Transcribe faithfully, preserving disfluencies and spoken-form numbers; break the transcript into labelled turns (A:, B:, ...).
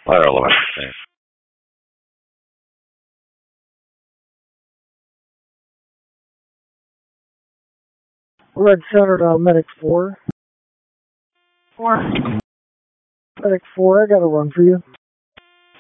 A: Fire eleven. Thanks.
B: Red Center to Medic four.
C: Four.
B: Medic four, I got a run for you.